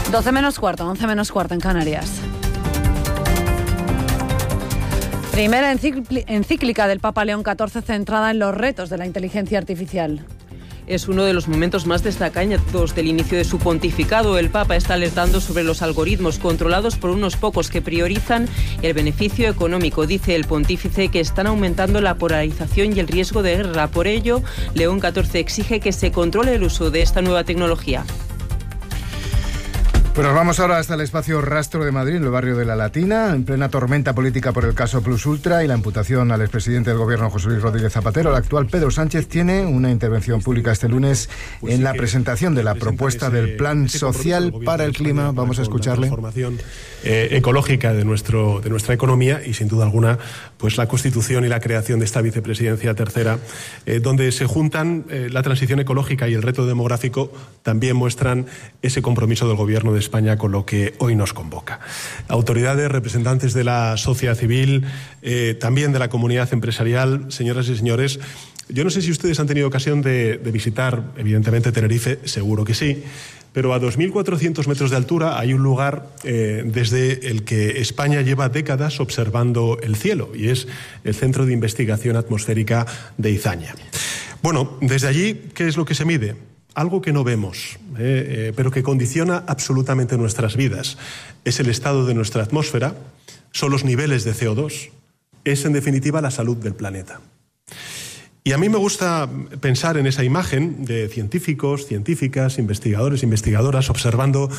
12 menos cuarto, 11 menos cuarto en Canarias. Primera encíclica del Papa León XIV centrada en los retos de la inteligencia artificial. Es uno de los momentos más destacados del inicio de su pontificado. El Papa está alertando sobre los algoritmos controlados por unos pocos que priorizan el beneficio económico. Dice el pontífice que están aumentando la polarización y el riesgo de guerra. Por ello, León XIV exige que se controle el uso de esta nueva tecnología. Pues nos vamos ahora hasta el espacio Rastro de Madrid, en el barrio de La Latina, en plena tormenta política por el caso Plus Ultra y la imputación al expresidente del gobierno José Luis Rodríguez Zapatero. El actual Pedro Sánchez tiene una intervención pública este lunes en la presentación de la propuesta del Plan Social para el Clima. Vamos a escucharle. La transformación ecológica de nuestra economía y, sin duda alguna, pues la constitución y la creación de esta vicepresidencia tercera, donde se juntan la transición ecológica y el reto demográfico, también muestran ese compromiso del gobierno de España con lo que hoy nos convoca. Autoridades, representantes de la sociedad civil, también de la comunidad empresarial, señoras y señores, yo no sé si ustedes han tenido ocasión de visitar, evidentemente, Tenerife, seguro que sí, pero a 2.400 metros de altura hay un lugar desde el que España lleva décadas observando el cielo, y es el Centro de Investigación Atmosférica de Izaña. Bueno, desde allí, ¿qué es lo que se mide? Algo que no vemos, pero que condiciona absolutamente nuestras vidas. Es el estado de nuestra atmósfera, son los niveles de CO2, es en definitiva la salud del planeta. Y a mí me gusta pensar en esa imagen de científicos, científicas, investigadores, investigadoras, observando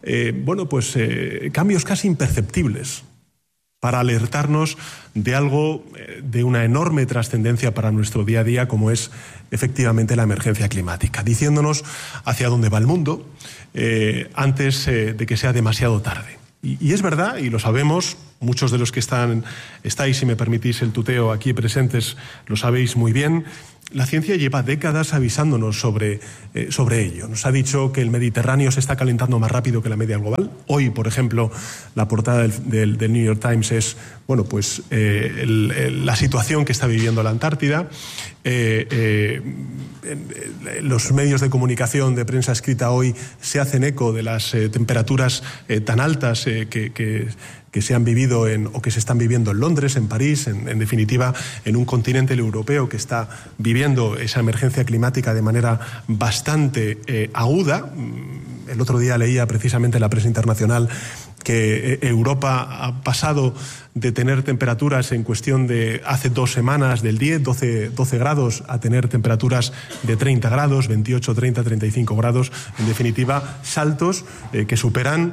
cambios casi imperceptibles para alertarnos de algo de una enorme trascendencia para nuestro día a día, como es efectivamente la emergencia climática, diciéndonos hacia dónde va el mundo antes de que sea demasiado tarde. Y es verdad, y lo sabemos, muchos de los que estáis, si me permitís el tuteo, aquí presentes, lo sabéis muy bien. La ciencia lleva décadas avisándonos sobre ello. Nos ha dicho que el Mediterráneo se está calentando más rápido que la media global. Hoy, por ejemplo, la portada del New York Times es la situación que está viviendo la Antártida. Los medios de comunicación de prensa escrita hoy se hacen eco de las temperaturas tan altas que se han vivido o que se están viviendo en Londres, en París, en definitiva, en un continente europeo que está viviendo esa emergencia climática de manera bastante aguda. El otro día leía precisamente en la prensa internacional que Europa ha pasado de tener temperaturas en cuestión de hace 2 semanas del 12 grados a tener temperaturas de 30 grados, 28, 30, 35 grados. En definitiva, saltos que superan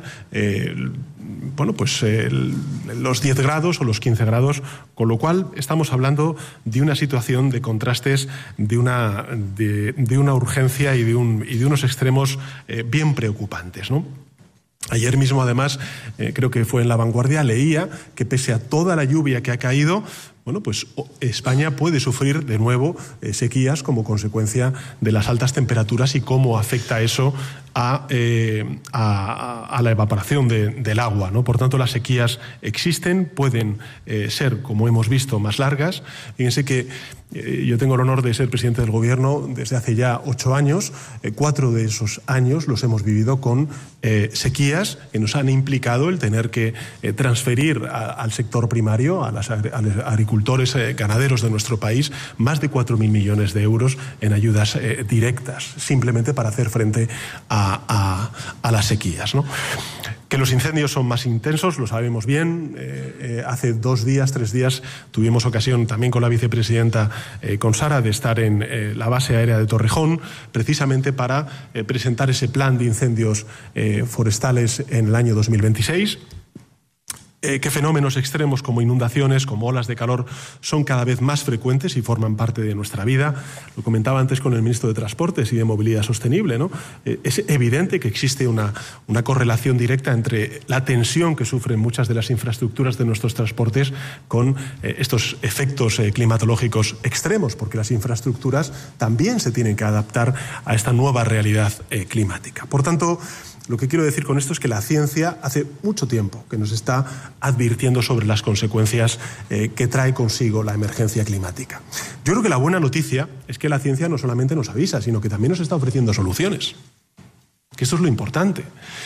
los 10 grados o los 15 grados, con lo cual estamos hablando de una situación de contrastes, de una urgencia y de unos extremos bien preocupantes, ¿no? Ayer mismo, además, creo que fue en La Vanguardia, leía que pese a toda la lluvia que ha caído, España puede sufrir de nuevo sequías como consecuencia de las altas temperaturas y cómo afecta eso a la evaporación del agua, ¿no? Por tanto, las sequías existen, pueden ser, como hemos visto, más largas. Fíjense que yo tengo el honor de ser presidente del Gobierno desde hace ya 8 años. 4 de esos años los hemos vivido con sequías que nos han implicado el tener que transferir al sector primario, a los agricultores ganaderos de nuestro país, más de 4.000 millones de euros en ayudas directas, simplemente para hacer frente a las sequías, ¿no? Que los incendios son más intensos, lo sabemos bien. Hace 2 días, 3 días, tuvimos ocasión también con la vicepresidenta, con Sara, de estar en la base aérea de Torrejón, precisamente para presentar ese plan de incendios forestales en el año 2026. Que fenómenos extremos como inundaciones, como olas de calor, son cada vez más frecuentes y forman parte de nuestra vida. Lo comentaba antes con el ministro de Transportes y de Movilidad Sostenible, ¿no? Es evidente que existe una correlación directa entre la tensión que sufren muchas de las infraestructuras de nuestros transportes con estos efectos climatológicos extremos, porque las infraestructuras también se tienen que adaptar a esta nueva realidad climática. Por tanto, lo que quiero decir con esto es que la ciencia hace mucho tiempo que nos está advirtiendo sobre las consecuencias que trae consigo la emergencia climática. Yo creo que la buena noticia es que la ciencia no solamente nos avisa, sino que también nos está ofreciendo soluciones. que esto es lo importante,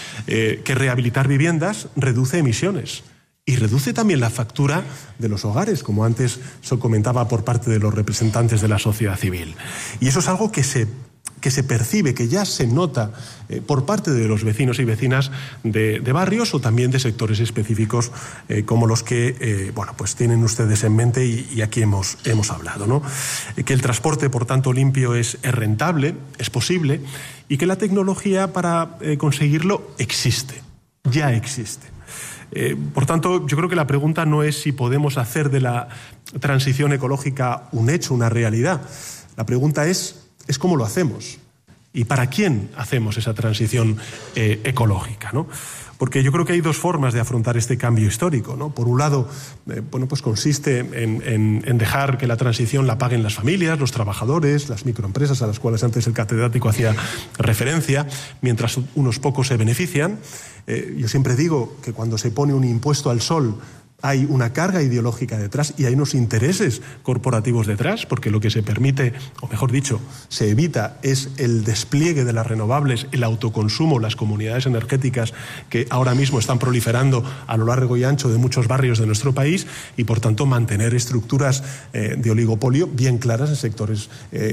que rehabilitar viviendas reduce emisiones y reduce también la factura de los hogares, como antes se comentaba por parte de los representantes de la sociedad civil. Y eso es algo que se percibe, que ya se nota por parte de los vecinos y vecinas de barrios o también de sectores específicos como los que pues tienen ustedes en mente y aquí hemos hablado, ¿no? Que el transporte, por tanto, limpio es rentable, es posible, y que la tecnología para conseguirlo existe, ya existe. Por tanto, yo creo que la pregunta no es si podemos hacer de la transición ecológica un hecho, una realidad. La pregunta es cómo lo hacemos y para quién hacemos esa transición ecológica, ¿no? Porque yo creo que hay dos formas de afrontar este cambio histórico, ¿no? Por un lado, pues consiste en dejar que la transición la paguen las familias, los trabajadores, las microempresas a las cuales antes el catedrático hacía referencia, mientras unos pocos se benefician. Yo siempre digo que cuando se pone un impuesto al sol hay una carga ideológica detrás y hay unos intereses corporativos detrás, porque lo que se permite, o mejor dicho, se evita, es el despliegue de las renovables, el autoconsumo, las comunidades energéticas que ahora mismo están proliferando a lo largo y ancho de muchos barrios de nuestro país y, por tanto, mantener estructuras de oligopolio bien claras en sectores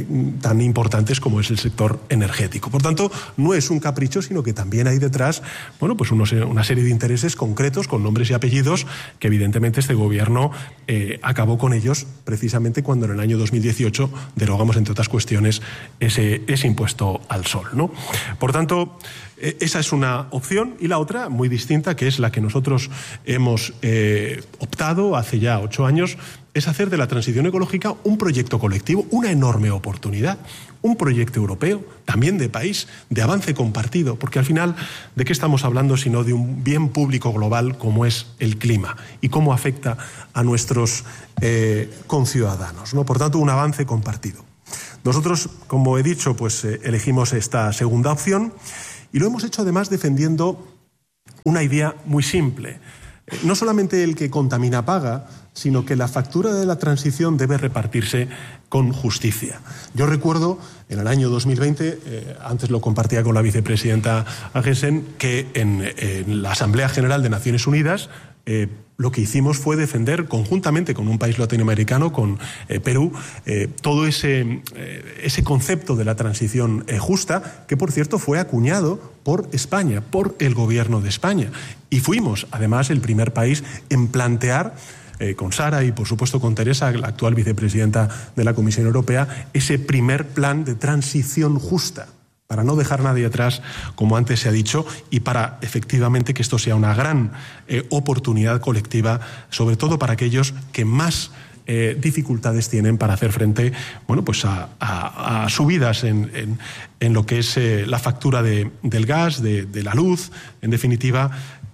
tan importantes como es el sector energético. Por tanto, no es un capricho, sino que también hay detrás, pues una serie de intereses concretos con nombres y apellidos que evidentemente este gobierno acabó con ellos precisamente cuando en el año 2018 derogamos, entre otras cuestiones, ese impuesto al sol, ¿no? Por tanto, esa es una opción, y la otra, muy distinta, que es la que nosotros hemos optado hace ya 8 años, es hacer de la transición ecológica un proyecto colectivo, una enorme oportunidad, un proyecto europeo, también de país, de avance compartido, porque al final, ¿de qué estamos hablando sino de un bien público global como es el clima y cómo afecta a nuestros conciudadanos, ¿no? Por tanto, un avance compartido. Nosotros, como he dicho, pues elegimos esta segunda opción y lo hemos hecho además defendiendo una idea muy simple. No solamente el que contamina paga, sino que la factura de la transición debe repartirse con justicia. Yo recuerdo en el año 2020, antes lo compartía con la vicepresidenta Agesen, que en la Asamblea General de Naciones Unidas lo que hicimos fue defender conjuntamente con un país latinoamericano, con Perú, todo ese concepto de la transición justa, que por cierto fue acuñado por España, por el gobierno de España. Y fuimos además el primer país en plantear, con Sara y por supuesto con Teresa, la actual vicepresidenta de la Comisión Europea, ese primer plan de transición justa, para no dejar nadie atrás, como antes se ha dicho, y para efectivamente que esto sea una gran oportunidad colectiva, sobre todo para aquellos que más dificultades tienen para hacer frente, pues a subidas en lo que es la factura del gas, de la luz, en definitiva,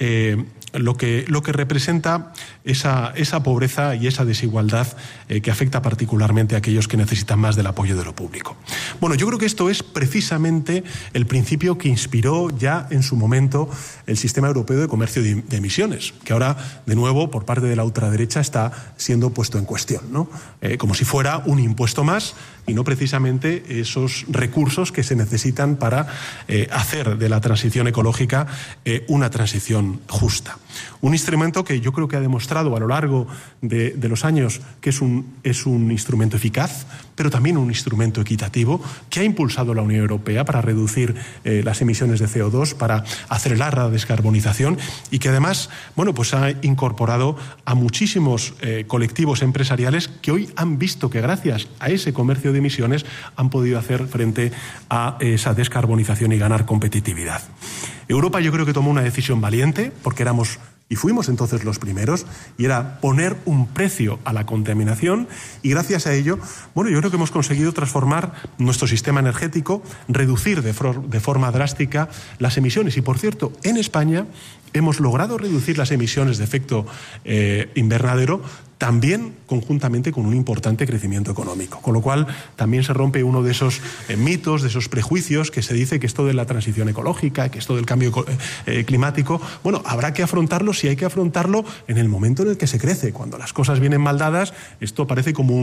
lo que representa esa pobreza y esa desigualdad que afecta particularmente a aquellos que necesitan más del apoyo de lo público. Bueno, yo creo que esto es precisamente el principio que inspiró ya en su momento el Sistema Europeo de Comercio de Emisiones, que ahora, de nuevo, por parte de la ultraderecha está siendo puesto en cuestión, ¿no? Como si fuera un impuesto más y no precisamente esos recursos que se necesitan para hacer de la transición ecológica una transición justa. Un instrumento que yo creo que ha demostrado a lo largo de los años que es un instrumento eficaz, pero también un instrumento equitativo, que ha impulsado la Unión Europea para reducir las emisiones de CO2, para acelerar la descarbonización y que además, pues ha incorporado a muchísimos colectivos empresariales que hoy han visto que gracias a ese comercio de emisiones han podido hacer frente a esa descarbonización y ganar competitividad. Europa yo creo que tomó una decisión valiente, porque éramos y fuimos entonces los primeros, y era poner un precio a la contaminación, y gracias a ello, yo creo que hemos conseguido transformar nuestro sistema energético, reducir de forma drástica las emisiones. Y por cierto, en España hemos logrado reducir las emisiones de efecto invernadero, también conjuntamente con un importante crecimiento económico. Con lo cual también se rompe uno de esos mitos, de esos prejuicios que se dice que esto de la transición ecológica, que esto del cambio climático, bueno, habrá que afrontarlo si hay que afrontarlo en el momento en el que se crece. Cuando las cosas vienen mal dadas, esto parece como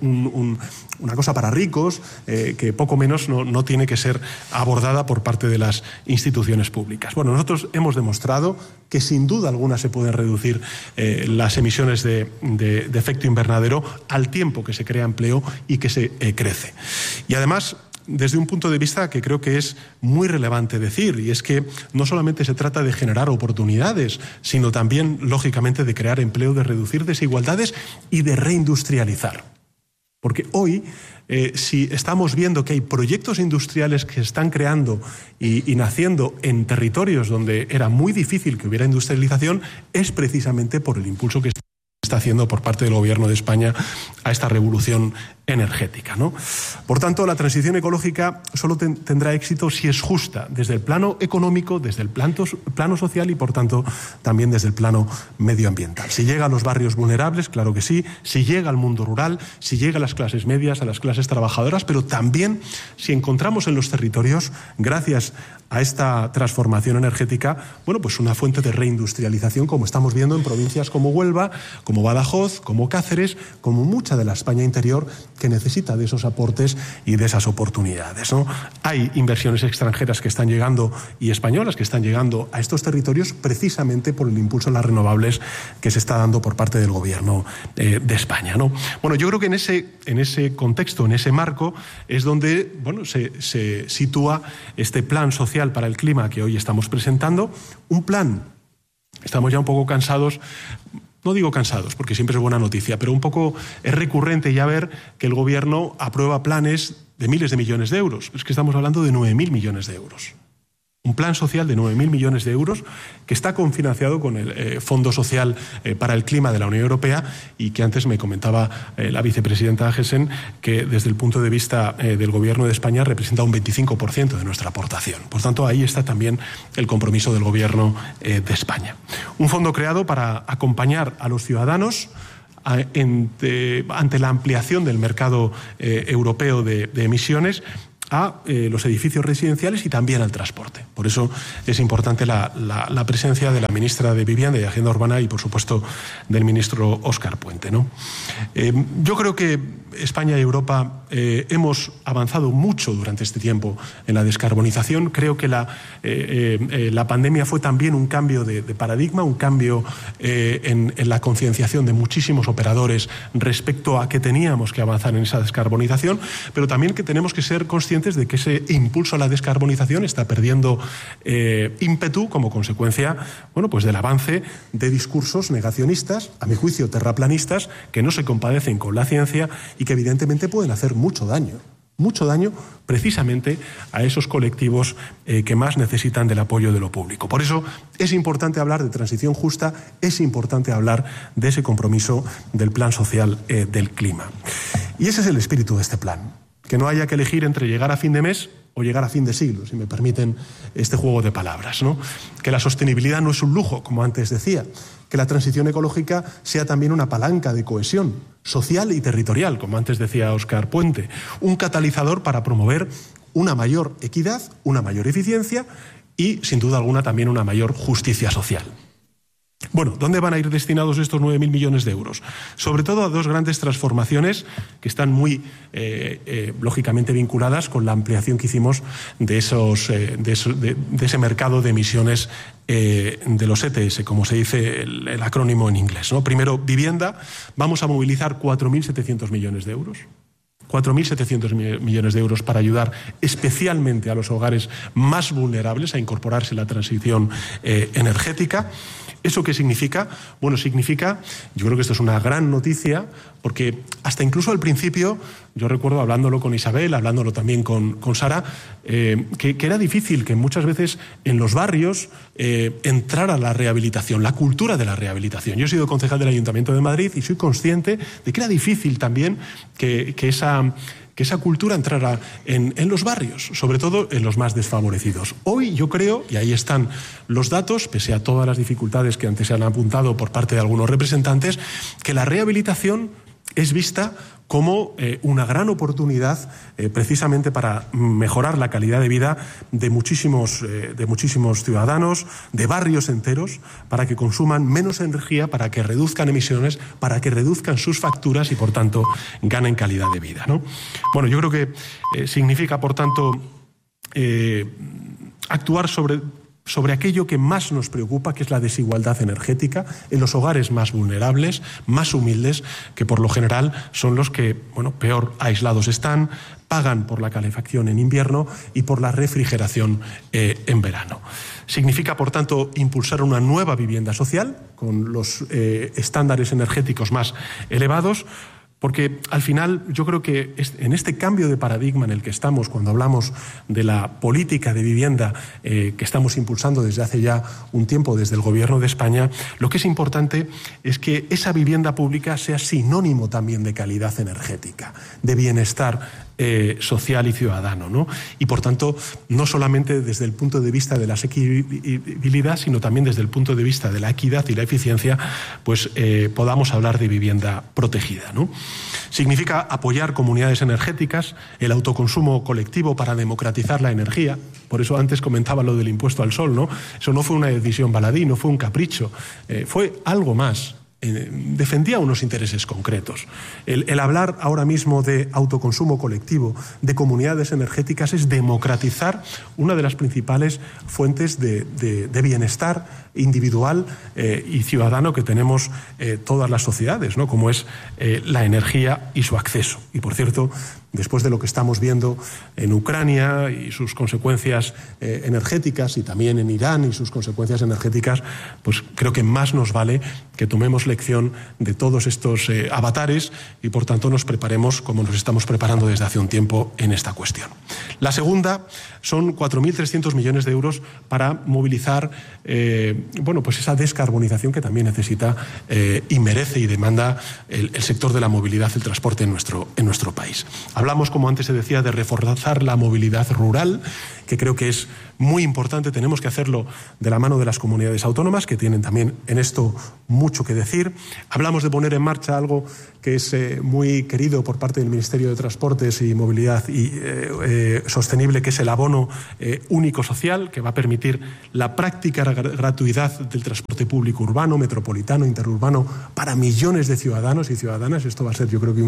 una cosa para ricos, que poco menos no tiene que ser abordada por parte de las instituciones públicas. Bueno, nosotros hemos demostrado que sin duda alguna se pueden reducir las emisiones de efecto invernadero al tiempo que se crea empleo y que se crece. Y además, desde un punto de vista que creo que es muy relevante decir, y es que no solamente se trata de generar oportunidades, sino también, lógicamente, de crear empleo, de reducir desigualdades y de reindustrializar. Porque hoy, si estamos viendo que hay proyectos industriales que se están creando y naciendo en territorios donde era muy difícil que hubiera industrialización, es precisamente por el impulso que está haciendo por parte del Gobierno de España a esta revolución energética, ¿no? Por tanto, la transición ecológica solo tendrá éxito si es justa, desde el plano económico, desde el plano social y, por tanto, también desde el plano medioambiental. Si llega a los barrios vulnerables, claro que sí, si llega al mundo rural, si llega a las clases medias, a las clases trabajadoras, pero también si encontramos en los territorios, gracias a esta transformación energética, bueno, pues una fuente de reindustrialización, como estamos viendo en provincias como Huelva, como Badajoz, como Cáceres, como mucha de la España interior, que necesita de esos aportes y de esas oportunidades, ¿no? Hay inversiones extranjeras que están llegando y españolas que están llegando a estos territorios precisamente por el impulso a las renovables que se está dando por parte del Gobierno de España, ¿no? Bueno, yo creo que en ese contexto, en ese marco, es donde, bueno, se sitúa este plan social para el clima que hoy estamos presentando. Un plan, estamos ya un poco cansados. No digo cansados, porque siempre es buena noticia, pero un poco es recurrente ya ver que el Gobierno aprueba planes de miles de millones de euros. Es que estamos hablando de 9.000 millones de euros. Un plan social de 9.000 millones de euros que está cofinanciado con el Fondo Social para el Clima de la Unión Europea y que antes me comentaba la vicepresidenta Gessen que desde el punto de vista del Gobierno de España representa un 25% de nuestra aportación. Por tanto, ahí está también el compromiso del Gobierno de España. Un fondo creado para acompañar a los ciudadanos ante la ampliación del mercado europeo de emisiones a los edificios residenciales y también al transporte. Por eso es importante la presencia de la ministra de Vivienda y Agenda Urbana y, por supuesto, del ministro Óscar Puente, ¿no? Yo creo que España y Europa hemos avanzado mucho durante este tiempo en la descarbonización. Creo que la pandemia fue también un cambio de paradigma, un cambio en la concienciación de muchísimos operadores respecto a que teníamos que avanzar en esa descarbonización, pero también que tenemos que ser conscientes de que ese impulso a la descarbonización está perdiendo ímpetu como consecuencia, bueno, pues del avance de discursos negacionistas, a mi juicio terraplanistas, que no se compadecen con la ciencia y que evidentemente pueden hacer mucho daño precisamente a esos colectivos que más necesitan del apoyo de lo público. Por eso es importante hablar de transición justa, es importante hablar de ese compromiso del Plan Social del Clima. Y ese es el espíritu de este plan. Que no haya que elegir entre llegar a fin de mes o llegar a fin de siglo, si me permiten este juego de palabras, ¿no? Que la sostenibilidad no es un lujo, como antes decía. Que la transición ecológica sea también una palanca de cohesión social y territorial, como antes decía Óscar Puente. Un catalizador para promover una mayor equidad, una mayor eficiencia y, sin duda alguna, también una mayor justicia social. Bueno, ¿dónde van a ir destinados estos 9.000 millones de euros? Sobre todo a dos grandes transformaciones que están muy, lógicamente, vinculadas con la ampliación que hicimos de ese mercado de emisiones de los ETS, como se dice el acrónimo en inglés, ¿no? Primero, vivienda. Vamos a movilizar 4.700 millones de euros. 4.700 millones de euros para ayudar especialmente a los hogares más vulnerables a incorporarse a la transición energética. ¿Eso qué significa? Bueno, significa, yo creo que esto es una gran noticia, porque hasta incluso al principio, yo recuerdo hablándolo con Isabel, hablándolo también con Sara, que era difícil que muchas veces en los barrios entrara la rehabilitación, la cultura de la rehabilitación. Yo he sido concejal del Ayuntamiento de Madrid y soy consciente de que era difícil también que que esa cultura entrara en los barrios, sobre todo en los más desfavorecidos. Hoy yo creo, y ahí están los datos, pese a todas las dificultades que antes se han apuntado por parte de algunos representantes, que la rehabilitación es vista como una gran oportunidad precisamente para mejorar la calidad de vida de muchísimos ciudadanos, de barrios enteros, para que consuman menos energía, para que reduzcan emisiones, para que reduzcan sus facturas y, por tanto, ganen calidad de vida, ¿no? Bueno, yo creo que significa, por tanto, actuar sobre aquello que más nos preocupa, que es la desigualdad energética en los hogares más vulnerables, más humildes, que por lo general son los que, peor aislados están, pagan por la calefacción en invierno y por la refrigeración en verano. Significa, por tanto, impulsar una nueva vivienda social con los estándares energéticos más elevados, porque al final yo creo que en este cambio de paradigma en el que estamos, cuando hablamos de la política de vivienda que estamos impulsando desde hace ya un tiempo desde el Gobierno de España, lo que es importante es que esa vivienda pública sea sinónimo también de calidad energética, de bienestar social y ciudadano, ¿no? Y por tanto, no solamente desde el punto de vista de la asequibilidad, sino también desde el punto de vista de la equidad y la eficiencia, pues podamos hablar de vivienda protegida, ¿no? Significa apoyar comunidades energéticas, el autoconsumo colectivo para democratizar la energía. Por eso antes comentaba lo del impuesto al sol, ¿no? Eso no fue una decisión baladí, no fue un capricho, fue algo más. Defendía unos intereses concretos. El hablar ahora mismo de autoconsumo colectivo, de comunidades energéticas, es democratizar una de las principales fuentes de bienestar individual y ciudadano que tenemos todas las sociedades, ¿no? Como es la energía y su acceso. Y por cierto, después de lo que estamos viendo en Ucrania y sus consecuencias energéticas, y también en Irán y sus consecuencias energéticas, pues creo que más nos vale que tomemos lección de todos estos avatares y, por tanto, nos preparemos como nos estamos preparando desde hace un tiempo en esta cuestión. La segunda son 4.300 millones de euros para movilizar pues esa descarbonización que también necesita y merece y demanda el sector de la movilidad, el transporte en nuestro país. Hablamos, como antes se decía, de reforzar la movilidad rural, que creo que es muy importante. Tenemos que hacerlo de la mano de las comunidades autónomas, que tienen también en esto mucho que decir. Hablamos de poner en marcha algo que es muy querido por parte del Ministerio de Transportes y Movilidad Sostenible, que es el abono único social, que va a permitir la práctica gratuidad del transporte público urbano, metropolitano, interurbano, para millones de ciudadanos y ciudadanas. Esto va a ser, yo creo que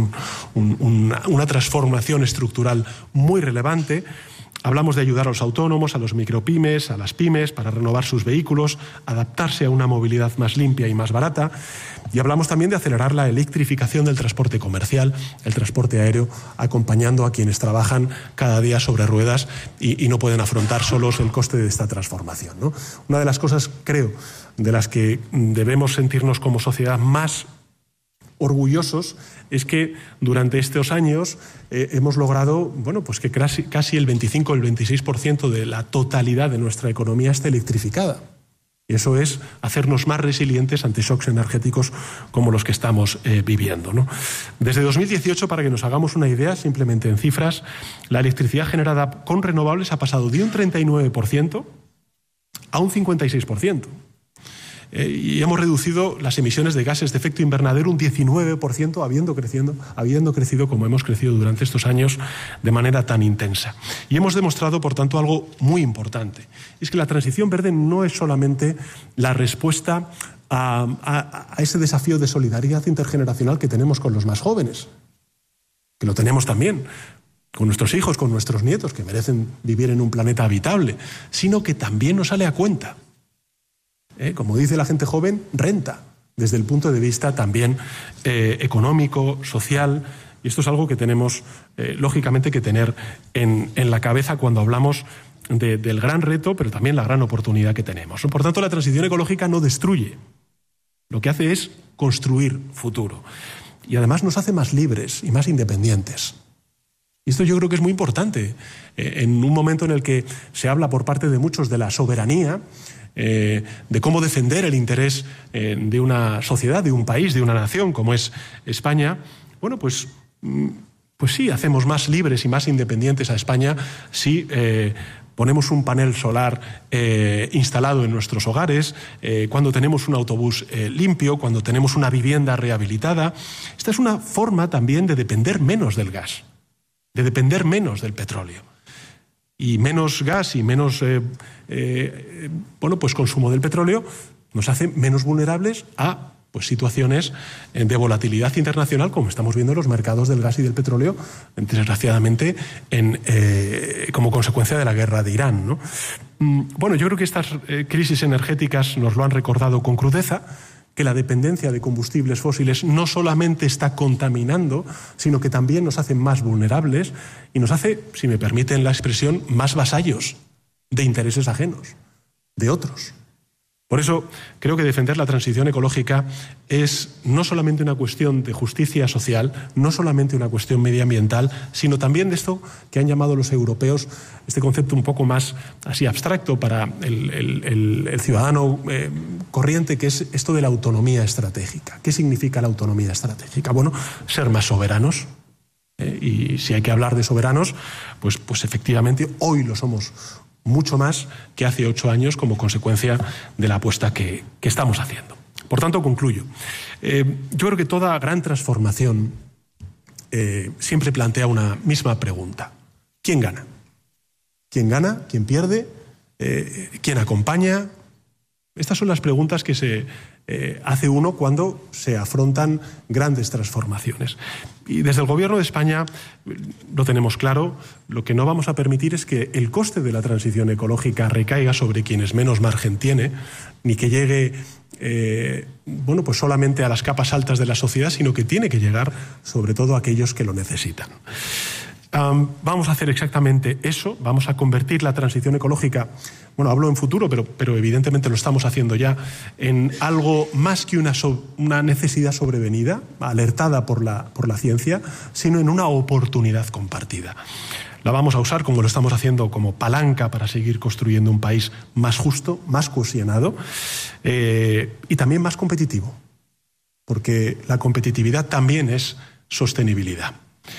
una transformación estructural muy relevante. Hablamos de ayudar a los autónomos, a los micropymes, a las pymes, para renovar sus vehículos, adaptarse a una movilidad más limpia y más barata. Y hablamos también de acelerar la electrificación del transporte comercial, el transporte aéreo, acompañando a quienes trabajan cada día sobre ruedas y no pueden afrontar solos el coste de esta transformación, ¿no? Una de las cosas, creo, de las que debemos sentirnos como sociedad más orgullosos es que durante estos años hemos logrado pues que casi el 25 o el 26% de la totalidad de nuestra economía esté electrificada. Y eso es hacernos más resilientes ante shocks energéticos como los que estamos viviendo, ¿no? Desde 2018, para que nos hagamos una idea, simplemente en cifras, la electricidad generada con renovables ha pasado de un 39% a un 56%. Y hemos reducido las emisiones de gases de efecto invernadero un 19%, habiendo crecido como hemos crecido durante estos años de manera tan intensa. Y hemos demostrado, por tanto, algo muy importante. Es que la transición verde no es solamente la respuesta a ese desafío de solidaridad intergeneracional que tenemos con los más jóvenes, que lo tenemos también con nuestros hijos, con nuestros nietos, que merecen vivir en un planeta habitable, sino que también nos sale a cuenta. Como dice la gente joven, renta, desde el punto de vista también económico, social, y esto es algo que tenemos, lógicamente, que tener en la cabeza cuando hablamos del gran reto, pero también la gran oportunidad que tenemos. Por tanto, la transición ecológica no destruye, lo que hace es construir futuro, y además nos hace más libres y más independientes. Y esto yo creo que es muy importante, en un momento en el que se habla por parte de muchos de la soberanía, de cómo defender el interés de una sociedad, de un país, de una nación como es España. Bueno, pues Pues sí, hacemos más libres y más independientes a España si ponemos un panel solar instalado en nuestros hogares, cuando tenemos un autobús limpio, cuando tenemos una vivienda rehabilitada. Esta es una forma también de depender menos del gas, de depender menos del petróleo. Y menos gas y menos pues consumo del petróleo nos hace menos vulnerables a situaciones de volatilidad internacional, como estamos viendo en los mercados del gas y del petróleo, desgraciadamente, como consecuencia de la guerra de Irán, ¿no? Yo creo que estas crisis energéticas nos lo han recordado con crudeza, que la dependencia de combustibles fósiles no solamente está contaminando, sino que también nos hace más vulnerables y nos hace, si me permiten la expresión, más vasallos de intereses ajenos, de otros. Por eso creo que defender la transición ecológica es no solamente una cuestión de justicia social, no solamente una cuestión medioambiental, sino también de esto que han llamado los europeos, este concepto un poco más así abstracto para el ciudadano corriente, que es esto de la autonomía estratégica. ¿Qué significa la autonomía estratégica? Bueno, ser más soberanos. Y si hay que hablar de soberanos, pues efectivamente hoy lo somos mucho más que hace 8 años como consecuencia de la apuesta que estamos haciendo. Por tanto, concluyo. Yo creo que toda gran transformación siempre plantea una misma pregunta. ¿Quién gana? ¿Quién gana? ¿Quién pierde? ¿Quién acompaña? Estas son las preguntas que se hace uno cuando se afrontan grandes transformaciones. Y desde el Gobierno de España lo tenemos claro, lo que no vamos a permitir es que el coste de la transición ecológica recaiga sobre quienes menos margen tiene, ni que llegue solamente a las capas altas de la sociedad, sino que tiene que llegar sobre todo a aquellos que lo necesitan. Vamos a hacer exactamente eso, vamos a convertir la transición ecológica, hablo en futuro, pero evidentemente lo estamos haciendo ya, en algo más que una necesidad sobrevenida, alertada por la ciencia, sino en una oportunidad compartida. La vamos a usar, como lo estamos haciendo, como palanca para seguir construyendo un país más justo, más cohesionado y también más competitivo, porque la competitividad también es sostenibilidad.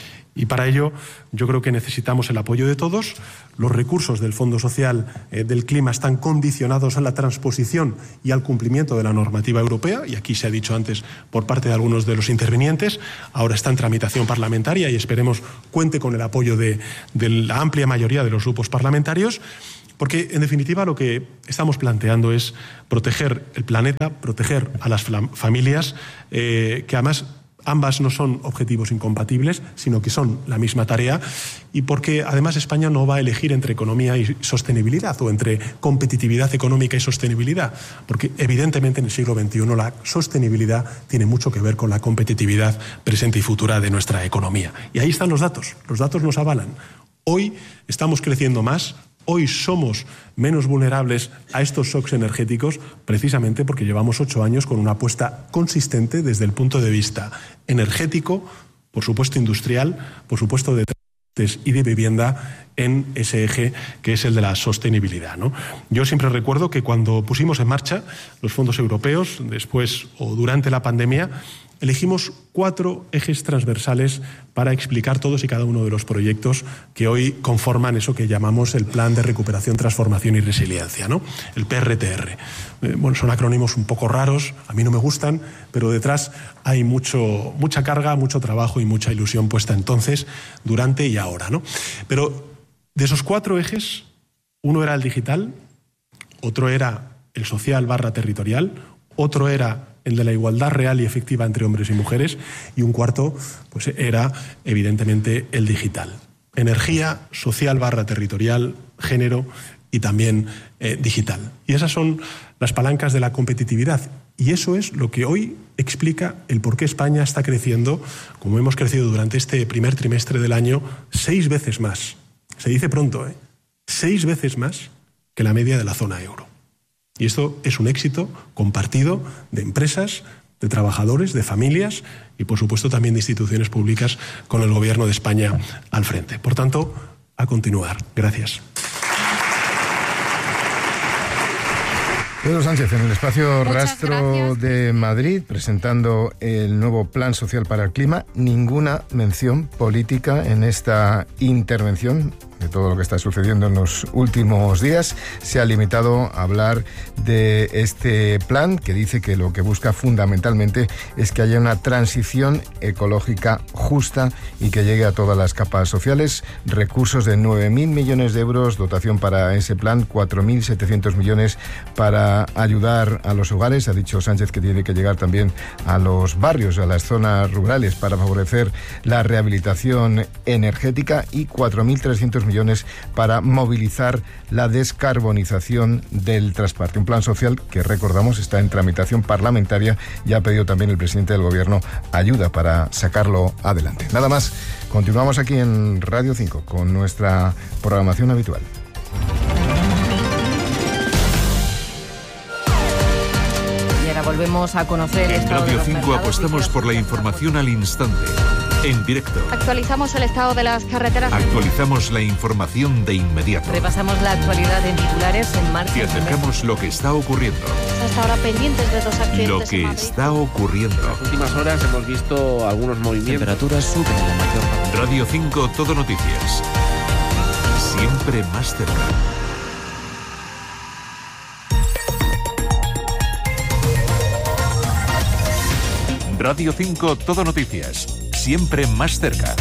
Y para ello yo creo que necesitamos el apoyo de todos. Los recursos del Fondo Social del Clima están condicionados a la transposición y al cumplimiento de la normativa europea, y aquí se ha dicho antes por parte de algunos de los intervinientes. Ahora está en tramitación parlamentaria y esperemos cuente con el apoyo de la amplia mayoría de los grupos parlamentarios, porque en definitiva lo que estamos planteando es proteger el planeta, proteger a las familias, que además ambas no son objetivos incompatibles, sino que son la misma tarea, y porque además España no va a elegir entre economía y sostenibilidad o entre competitividad económica y sostenibilidad, porque evidentemente en el siglo XXI la sostenibilidad tiene mucho que ver con la competitividad presente y futura de nuestra economía. Y ahí están los datos nos avalan. Hoy estamos creciendo más. Hoy somos menos vulnerables a estos shocks energéticos precisamente porque llevamos 8 años con una apuesta consistente desde el punto de vista energético, por supuesto industrial, por supuesto de transportes y de vivienda, en ese eje que es el de la sostenibilidad, ¿no? Yo siempre recuerdo que cuando pusimos en marcha los fondos europeos, después o durante la pandemia, elegimos 4 ejes transversales para explicar todos y cada uno de los proyectos que hoy conforman eso que llamamos el Plan de Recuperación, Transformación y Resiliencia, ¿no? El PRTR. Son acrónimos un poco raros, a mí no me gustan, pero detrás hay mucha carga, mucho trabajo y mucha ilusión puesta entonces, durante y ahora, ¿no? Pero de esos 4 ejes, uno era el digital, otro era el social/territorial, otro era el de la igualdad real y efectiva entre hombres y mujeres, y un cuarto era evidentemente el digital. Energía, social/territorial, género y también digital. Y esas son las palancas de la competitividad. Y eso es lo que hoy explica el por qué España está creciendo, como hemos crecido durante este primer trimestre del año, 6 veces más. Se dice pronto, 6 veces más que la media de la zona euro. Y esto es un éxito compartido de empresas, de trabajadores, de familias y, por supuesto, también de instituciones públicas con el Gobierno de España al frente. Por tanto, a continuar. Gracias. Pedro Sánchez, en el espacio Muchas Rastro gracias. de Madrid, presentando el nuevo Plan Social para el Clima. Ninguna mención política en esta intervención de todo lo que está sucediendo en los últimos días. Se ha limitado a hablar de este plan, que dice que lo que busca fundamentalmente es que haya una transición ecológica justa y que llegue a todas las capas sociales. Recursos de 9.000 millones de euros, dotación para ese plan, 4.700 millones para ayudar a los hogares. Ha dicho Sánchez que tiene que llegar también a los barrios, a las zonas rurales, para favorecer la rehabilitación energética, y 4.300 millones para movilizar la descarbonización del transporte. Un plan social que, recordamos, está en tramitación parlamentaria y ha pedido también el presidente del Gobierno ayuda para sacarlo adelante. Nada más, continuamos aquí en Radio 5 con nuestra programación habitual. Y ahora volvemos a conocer el En estado de Radio los 5 mercados apostamos y por la información al instante, en directo. Actualizamos el estado de las carreteras. Actualizamos la información de inmediato. repasamos la actualidad en titulares en marcha. Te acercamos lo que está ocurriendo. Hasta ahora pendientes de 2 accidentes Lo en que Madrid. está ocurriendo. En las últimas horas hemos visto algunos movimientos. Temperaturas suben en la mayor parte. Radio 5 Todo Noticias. Siempre más cerca. Radio 5 Todo Noticias. Siempre más cerca.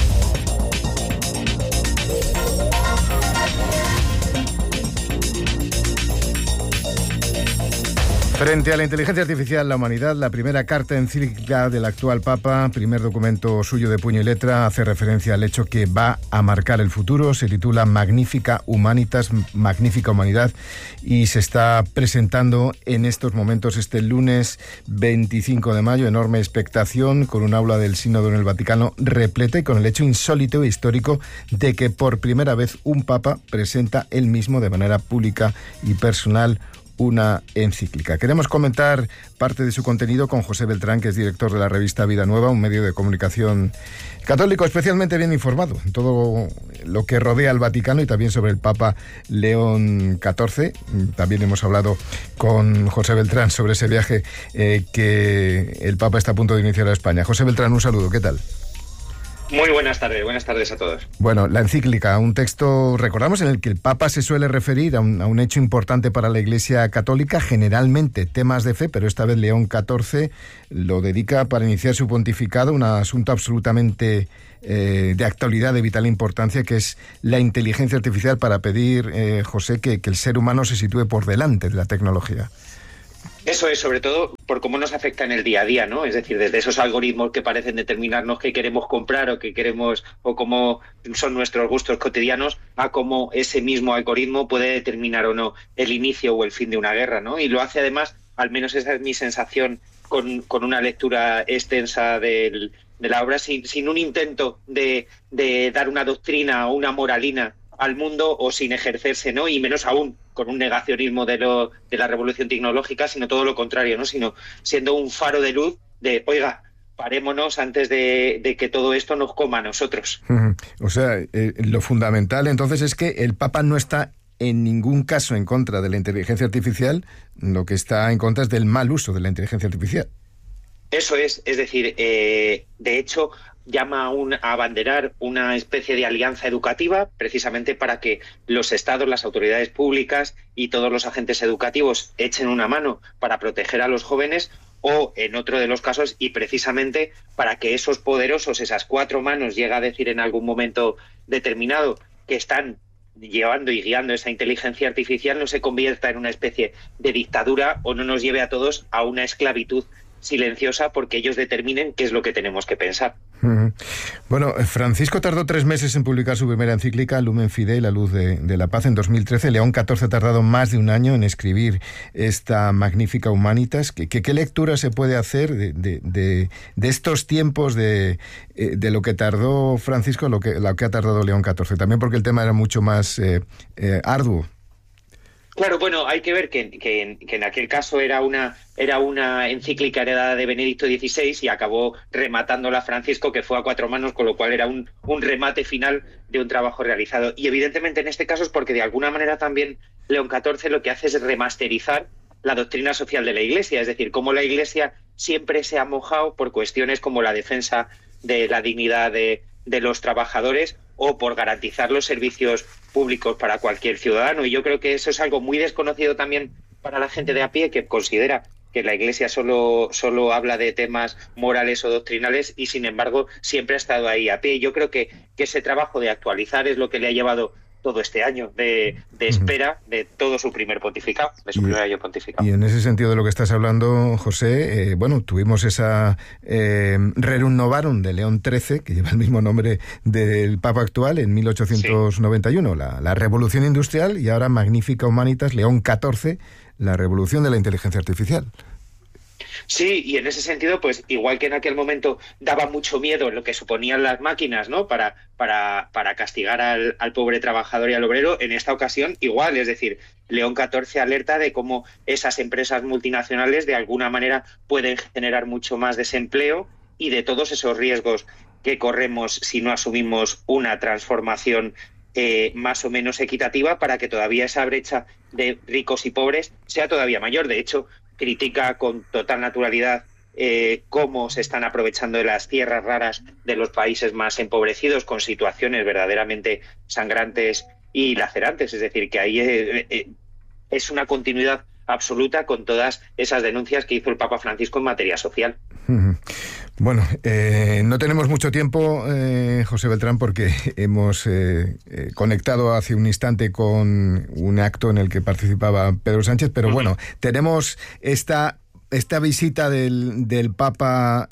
Frente a la inteligencia artificial, la humanidad, la primera carta encíclica del actual Papa, primer documento suyo de puño y letra, hace referencia al hecho que va a marcar el futuro. Se titula Magnifica Humanitas, Magnífica Humanidad, y se está presentando en estos momentos, este lunes 25 de mayo. Enorme expectación, con un aula del Sínodo en el Vaticano repleta y con el hecho insólito e histórico de que por primera vez un Papa presenta él mismo de manera pública y personal una encíclica. Queremos comentar parte de su contenido con José Beltrán, que es director de la revista Vida Nueva, un medio de comunicación católico especialmente bien informado en todo lo que rodea al Vaticano y también sobre el Papa León XIV. También hemos hablado con José Beltrán sobre ese viaje que el Papa está a punto de iniciar a España. José Beltrán, un saludo, ¿qué tal? Muy buenas tardes a todos. Bueno, la encíclica, un texto, recordamos, en el que el Papa se suele referir a un hecho importante para la Iglesia Católica, generalmente temas de fe, pero esta vez León XIV lo dedica para iniciar su pontificado, un asunto absolutamente de actualidad, de vital importancia, que es la inteligencia artificial, para pedir, José, que el ser humano se sitúe por delante de la tecnología. Eso es, sobre todo por cómo nos afecta en el día a día, ¿no? Es decir, desde esos algoritmos que parecen determinarnos qué queremos comprar o qué queremos, o cómo son nuestros gustos cotidianos, a cómo ese mismo algoritmo puede determinar o no el inicio o el fin de una guerra, ¿no? Y lo hace además, al menos esa es mi sensación, con una lectura extensa de la obra, sin un intento de dar una doctrina o una moralina al mundo, o sin ejercerse, ¿no? Y menos aún con un negacionismo de la revolución tecnológica, sino todo lo contrario, ¿no? Sino siendo un faro de luz de, oiga, parémonos antes de que todo esto nos coma a nosotros. O sea, lo fundamental entonces es que el Papa no está en ningún caso en contra de la inteligencia artificial, lo que está en contra es del mal uso de la inteligencia artificial. Eso es decir, de hecho, llama a abanderar una especie de alianza educativa, precisamente para que los estados, las autoridades públicas y todos los agentes educativos echen una mano para proteger a los jóvenes, o en otro de los casos, y precisamente para que esos poderosos, esas 4 manos, llega a decir en algún momento determinado, que están llevando y guiando esa inteligencia artificial, no se convierta en una especie de dictadura o no nos lleve a todos a una esclavitud silenciosa, porque ellos determinen qué es lo que tenemos que pensar. Bueno, Francisco tardó 3 meses en publicar su primera encíclica, Lumen Fidei, la luz de la paz, en 2013. León XIV ha tardado más de un año en escribir esta Magnifica Humanitas. ¿Qué lectura se puede hacer de estos tiempos, de lo que tardó Francisco, lo que ha tardado León XIV? También porque el tema era mucho más arduo. Claro, bueno, hay que ver que en aquel caso era una encíclica heredada de Benedicto XVI y acabó rematándola Francisco, que fue a 4 manos, con lo cual era un remate final de un trabajo realizado. Y evidentemente en este caso es porque de alguna manera también León XIV lo que hace es remasterizar la doctrina social de la Iglesia, es decir, cómo la Iglesia siempre se ha mojado por cuestiones como la defensa de la dignidad de los trabajadores o por garantizar los servicios públicos para cualquier ciudadano. Y yo creo que eso es algo muy desconocido también para la gente de a pie, que considera que la Iglesia solo habla de temas morales o doctrinales y, sin embargo, siempre ha estado ahí a pie. Y yo creo que ese trabajo de actualizar es lo que le ha llevado todo este año de espera de todo su primer pontificado, de su primer año pontificado. Y en ese sentido de lo que estás hablando, José, tuvimos esa Rerum Novarum de León XIII, que lleva el mismo nombre del Papa actual, en 1891, sí. la Revolución Industrial, y ahora Magnificat Humanitas, León XIV, la Revolución de la Inteligencia Artificial. Sí, y en ese sentido, pues igual que en aquel momento daba mucho miedo lo que suponían las máquinas, ¿no? Para castigar al pobre trabajador y al obrero, en esta ocasión igual, es decir, León XIV alerta de cómo esas empresas multinacionales de alguna manera pueden generar mucho más desempleo y de todos esos riesgos que corremos si no asumimos una transformación más o menos equitativa para que todavía esa brecha de ricos y pobres sea todavía mayor. De hecho, critica con total naturalidad cómo se están aprovechando de las tierras raras de los países más empobrecidos con situaciones verdaderamente sangrantes y lacerantes. Es decir, que ahí es una continuidad absoluta con todas esas denuncias que hizo el Papa Francisco en materia social. Bueno, no tenemos mucho tiempo, José Beltrán, porque hemos conectado hace un instante con un acto en el que participaba Pedro Sánchez, pero bueno, tenemos esta visita del Papa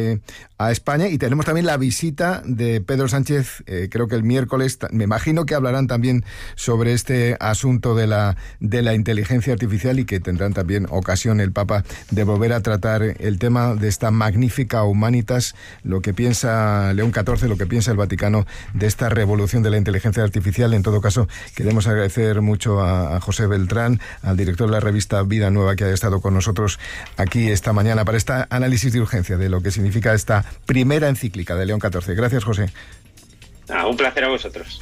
a España y tenemos también la visita de Pedro Sánchez, creo que el miércoles. Me imagino que hablarán también sobre este asunto de la inteligencia artificial y que tendrán también ocasión el Papa de volver a tratar el tema de esta Magnificat Humanitas, lo que piensa León XIV, lo que piensa el Vaticano de esta revolución de la inteligencia artificial. En todo caso, queremos agradecer mucho a José Beltrán, al director de la revista Vida Nueva, que haya estado con nosotros aquí esta mañana para este análisis de urgencia de lo que significa esta primera encíclica de León XIV. Gracias, José. Un placer a vosotros.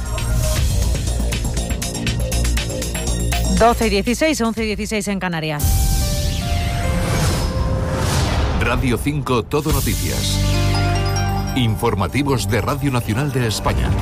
12:16, 11:16 en Canarias. Radio 5 Todo Noticias. Informativos de Radio Nacional de España.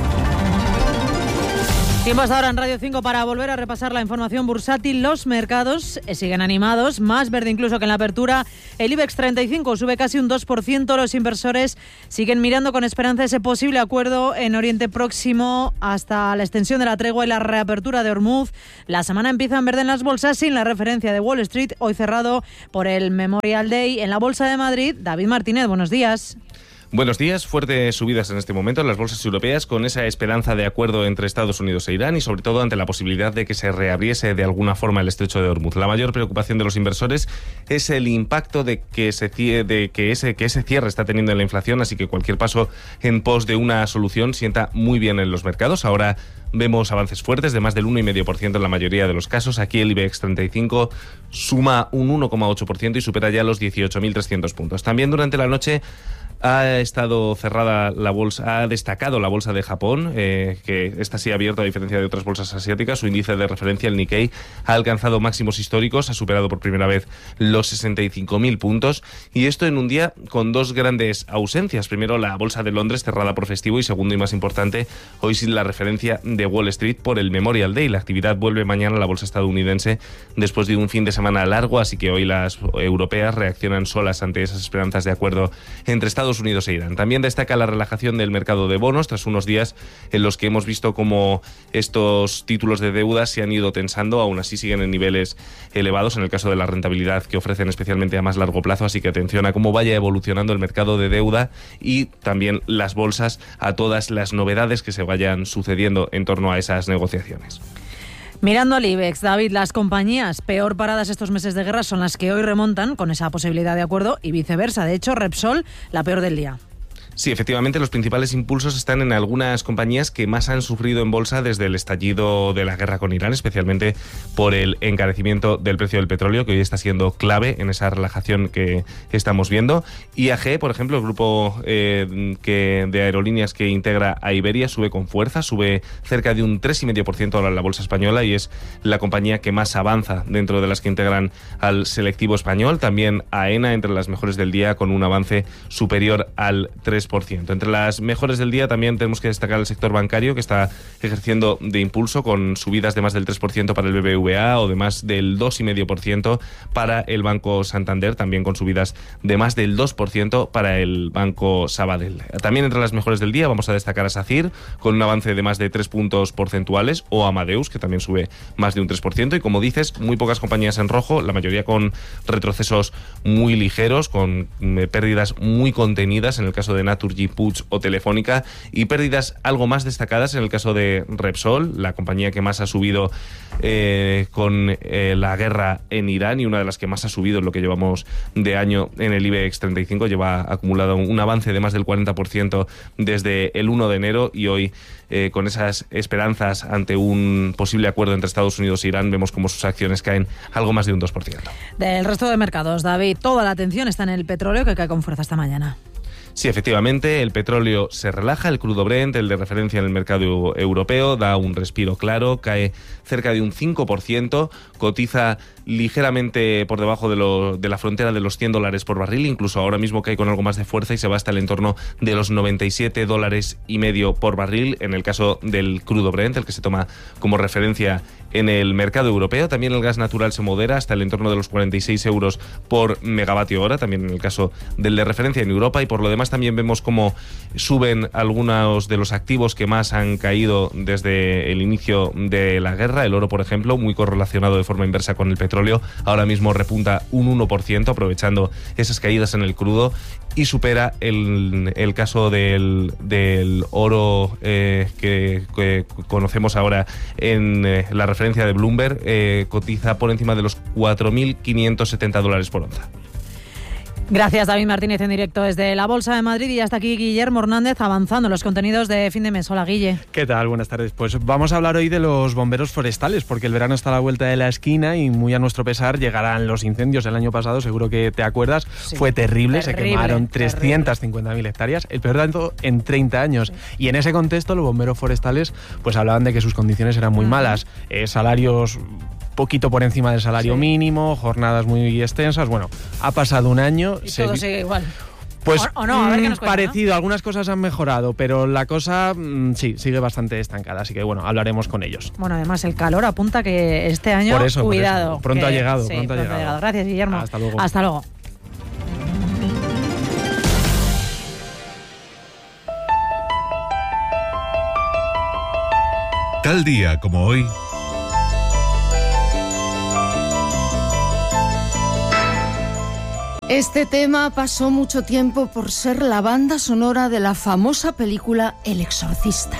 Tiempo hasta ahora en Radio 5 para volver a repasar la información bursátil. Los mercados siguen animados, más verde incluso que en la apertura. El IBEX 35 sube casi un 2%. Los inversores siguen mirando con esperanza ese posible acuerdo en Oriente Próximo hasta la extensión de la tregua y la reapertura de Hormuz. La semana empieza en verde en las bolsas sin la referencia de Wall Street, hoy cerrado por el Memorial Day. En la Bolsa de Madrid, David Martínez, buenos días. Buenos días. Fuertes subidas en este momento en las bolsas europeas con esa esperanza de acuerdo entre Estados Unidos e Irán y sobre todo ante la posibilidad de que se reabriese de alguna forma el estrecho de Hormuz. La mayor preocupación de los inversores es el impacto de que ese cierre está teniendo en la inflación, así que cualquier paso en pos de una solución sienta muy bien en los mercados. Ahora vemos avances fuertes de más del 1,5% en la mayoría de los casos. Aquí el IBEX 35 suma un 1,8% y supera ya los 18.300 puntos. También durante la noche ha estado cerrada la bolsa, ha destacado la bolsa de Japón, que esta sí ha abierto a diferencia de otras bolsas asiáticas. Su índice de referencia, el Nikkei, ha alcanzado máximos históricos, ha superado por primera vez los 65.000 puntos, y esto en un día con dos grandes ausencias. Primero, la bolsa de Londres cerrada por festivo, y segundo y más importante, hoy sin la referencia de Wall Street por el Memorial Day. La actividad vuelve mañana a la bolsa estadounidense después de un fin de semana largo, así que hoy las europeas reaccionan solas ante esas esperanzas de acuerdo entre Estados Unidos e Irán. También destaca la relajación del mercado de bonos tras unos días en los que hemos visto cómo estos títulos de deuda se han ido tensando. Aún así siguen en niveles elevados en el caso de la rentabilidad que ofrecen, especialmente a más largo plazo, así que atención a cómo vaya evolucionando el mercado de deuda y también las bolsas a todas las novedades que se vayan sucediendo en torno a esas negociaciones. Mirando al IBEX, David, las compañías peor paradas estos meses de guerra son las que hoy remontan con esa posibilidad de acuerdo y viceversa. De hecho, Repsol, la peor del día. Sí, efectivamente, los principales impulsos están en algunas compañías que más han sufrido en bolsa desde el estallido de la guerra con Irán, especialmente por el encarecimiento del precio del petróleo, que hoy está siendo clave en esa relajación que estamos viendo. IAG, por ejemplo, el grupo de aerolíneas que integra a Iberia, sube con fuerza, sube cerca de un 3,5% ahora en la bolsa española y es la compañía que más avanza dentro de las que integran al selectivo español. También AENA entre las mejores del día con un avance superior al 3%. Entre las mejores del día también tenemos que destacar el sector bancario, que está ejerciendo de impulso con subidas de más del 3% para el BBVA o de más del 2,5% para el Banco Santander, también con subidas de más del 2% para el Banco Sabadell. También entre las mejores del día vamos a destacar a SACIR con un avance de más de 3 puntos porcentuales, o Amadeus, que también sube más de un 3%, y como dices, muy pocas compañías en rojo, la mayoría con retrocesos muy ligeros, con pérdidas muy contenidas en el caso de Naturgy, Puig o Telefónica, y pérdidas algo más destacadas en el caso de Repsol, la compañía que más ha subido con la guerra en Irán y una de las que más ha subido en lo que llevamos de año en el IBEX 35, lleva acumulado un avance de más del 40% desde el 1 de enero y hoy con esas esperanzas ante un posible acuerdo entre Estados Unidos e Irán, vemos como sus acciones caen algo más de un 2%. Del resto de mercados, David, toda la atención está en el petróleo, que cae con fuerza esta mañana. Sí, efectivamente, el petróleo se relaja, el crudo Brent, el de referencia en el mercado europeo, da un respiro claro, cae cerca de un 5%, cotiza ligeramente por debajo de la frontera de los $100 por barril, incluso ahora mismo cae con algo más de fuerza y se va hasta el entorno de los $97,5 por barril, en el caso del crudo Brent, el que se toma como referencia en el mercado europeo. También el gas natural se modera hasta el entorno de los 46 euros por megavatio hora, también en el caso del de referencia en Europa, y por lo demás también vemos cómo suben algunos de los activos que más han caído desde el inicio de la guerra. El oro, por ejemplo, muy correlacionado de forma inversa con el petróleo, ahora mismo repunta un 1%, aprovechando esas caídas en el crudo, y supera el caso del oro que conocemos ahora en la referencia de Bloomberg, cotiza por encima de los $4.570 por onza. Gracias, David Martínez, en directo desde la Bolsa de Madrid. Y hasta aquí Guillermo Hernández avanzando en los contenidos de fin de mes. Hola, Guille. ¿Qué tal? Buenas tardes. Pues vamos a hablar hoy de los bomberos forestales, porque el verano está a la vuelta de la esquina y muy a nuestro pesar llegarán los incendios. El año pasado, seguro que te acuerdas, sí, fue terrible. Se quemaron 350.000 hectáreas, el peor tanto en 30 años. Sí. Y en ese contexto los bomberos forestales pues hablaban de que sus condiciones eran muy malas, salarios poquito por encima del salario mínimo, jornadas muy extensas. Bueno, ha pasado un año. Y todo sigue igual. Pues o no, a ver qué nos cuenta, parecido, ¿no? Algunas cosas han mejorado, pero la cosa sí, sigue bastante estancada, así que bueno, hablaremos con ellos. Bueno, además el calor apunta que este año, cuidado. Por eso. Pronto ha llegado, sí, pronto ha llegado. Gracias, Guillermo. Hasta luego. Hasta luego. Tal día como hoy. Este tema pasó mucho tiempo por ser la banda sonora de la famosa película El Exorcista.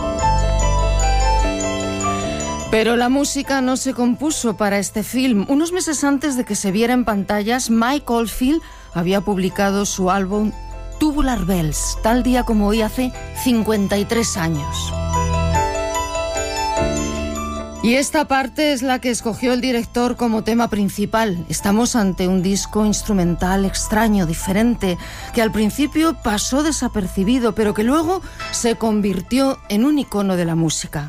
Pero la música no se compuso para este film. Unos meses antes de que se viera en pantallas, Mike Oldfield había publicado su álbum Tubular Bells, tal día como hoy hace 53 años. Y esta parte es la que escogió el director como tema principal. Estamos ante un disco instrumental extraño, diferente, que al principio pasó desapercibido, pero que luego se convirtió en un icono de la música.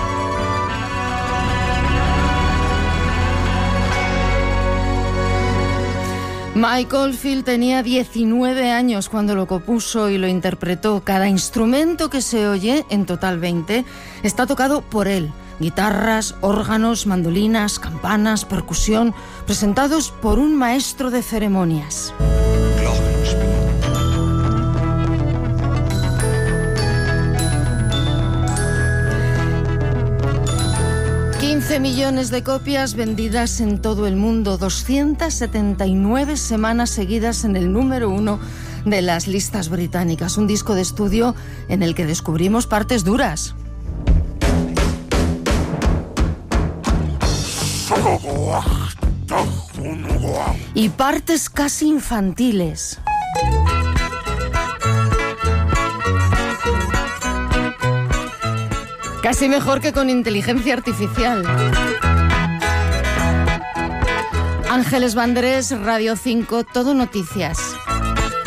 Mike Oldfield tenía 19 años cuando lo compuso y lo interpretó. Cada instrumento que se oye, en total 20, está tocado por él. Guitarras, órganos, mandolinas, campanas, percusión, presentados por un maestro de ceremonias. 15 millones de copias vendidas en todo el mundo, 279 semanas seguidas en el número 1 de las listas británicas. Un disco de estudio en el que descubrimos partes duras. Y partes casi infantiles. Casi mejor que con inteligencia artificial. Ángeles Vandrés, Radio 5, Todo Noticias.